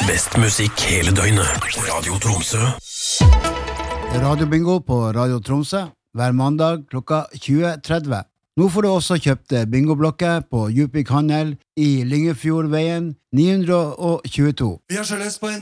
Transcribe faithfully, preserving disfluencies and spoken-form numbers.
Best musikk hele døgnet. Radio Tromsø. Radio Bingo på Radio Tromsø hver mandag klokka tjue tretti. Nå får du også kjøpt bingoblokker på Djupvik Handel i Lyngefjordveien ni hundre tjueto. Vi har så lyst på en